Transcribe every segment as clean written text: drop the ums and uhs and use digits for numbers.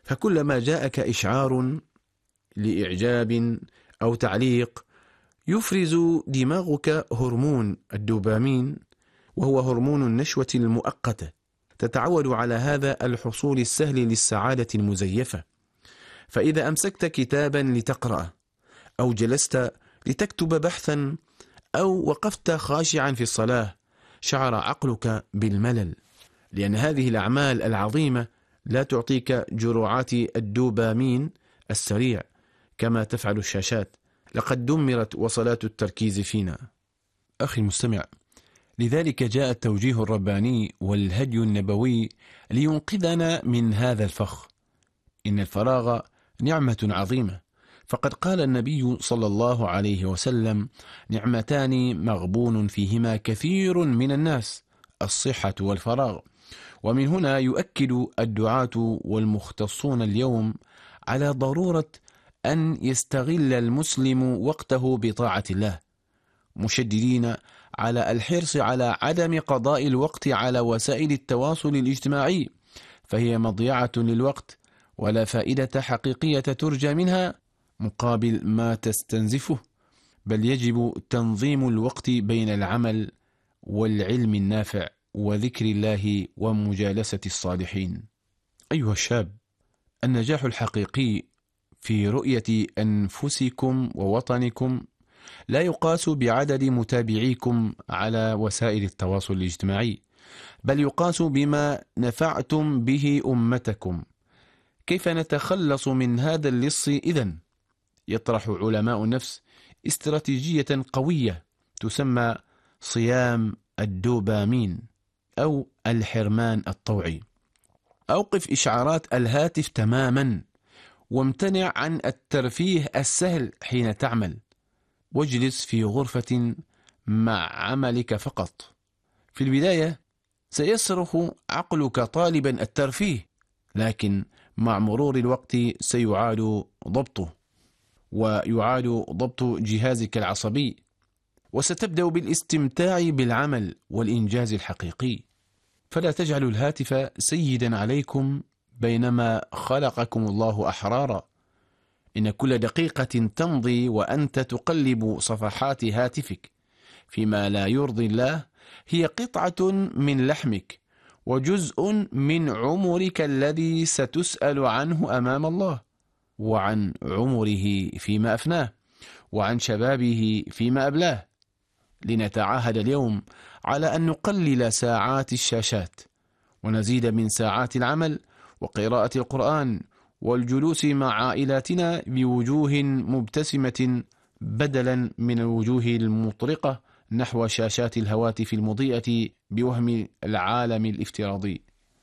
فكلما جاءك إشعار لإعجاب أو تعليق يفرز دماغك هرمون الدوبامين، وهو هرمون النشوة المؤقتة. تتعود على هذا الحصول السهل للسعادة المزيفة. فإذا أمسكت كتابا لتقرأ، أو جلست لتكتب بحثا، أو وقفت خاشعا في الصلاة، شعر عقلك بالملل، لأن هذه الأعمال العظيمة لا تعطيك جرعات الدوبامين السريع كما تفعل الشاشات. لقد دمرت وصلات التركيز فينا. أخي المستمع، لذلك جاء التوجيه الرباني والهدي النبوي لينقذنا من هذا الفخ. إن الفراغ نعمة عظيمة، فقد قال النبي صلى الله عليه وسلم: نعمتان مغبون فيهما كثير من الناس، الصحة والفراغ. ومن هنا يؤكد الدعاة والمختصون اليوم على ضرورة أن يستغل المسلم وقته بطاعة الله، مشددين على الحرص على عدم قضاء الوقت على وسائل التواصل الاجتماعي، فهي مضيعة للوقت ولا فائدة حقيقية ترجى منها مقابل ما تستنزفه، بل يجب تنظيم الوقت بين العمل والعلم النافع وذكر الله ومجالسة الصالحين. أيها الشاب، النجاح الحقيقي في رؤية أنفسكم ووطنكم لا يقاس بعدد متابعيكم على وسائل التواصل الاجتماعي، بل يقاس بما نفعتم به أمتكم. كيف نتخلص من هذا اللص إذن؟ يطرح علماء النفس استراتيجية قوية تسمى صيام الدوبامين أو الحرمان الطوعي. أوقف إشعارات الهاتف تماما، وامتنع عن الترفيه السهل حين تعمل، واجلس في غرفة مع عملك فقط. في البداية سيصرخ عقلك طالبا الترفيه، لكن مع مرور الوقت سيعاد ضبطه، ويعاد ضبط جهازك العصبي، وستبدأ بالاستمتاع بالعمل والإنجاز الحقيقي. فلا تجعلوا الهاتف سيدا عليكم بينما خلقكم الله أحرارا. إن كل دقيقة تمضي وأنت تقلب صفحات هاتفك فيما لا يرضي الله هي قطعة من لحمك وجزء من عمرك الذي ستسأل عنه أمام الله، وعن عمره فيما أفناه، وعن شبابه فيما أبلاه. لنتعاهد اليوم على أن نقلل ساعات الشاشات، ونزيد من ساعات العمل وقراءة القرآن والجلوس مع عائلاتنا بوجوه مبتسمة بدلا من الوجوه المطرقة نحو شاشات الهواتف المضيئة بوهم العالم الافتراضي.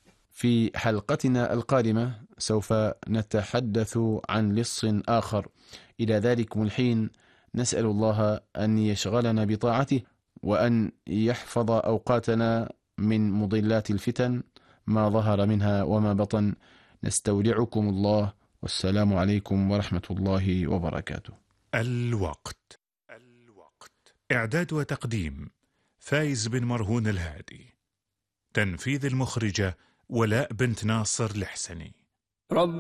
في حلقتنا القادمة سوف نتحدث عن لص آخر. إلى ذلكم الحين نسأل الله أن يشغلنا بطاعته، وأن يحفظ أوقاتنا من مضلات الفتن ما ظهر منها وما بطن. نستودعكم الله، والسلام عليكم ورحمة الله وبركاته. الوقت. إعداد وتقديم فايز بن مرهون الهادي. تنفيذ المخرجة ولاء بنت ناصر الحسني.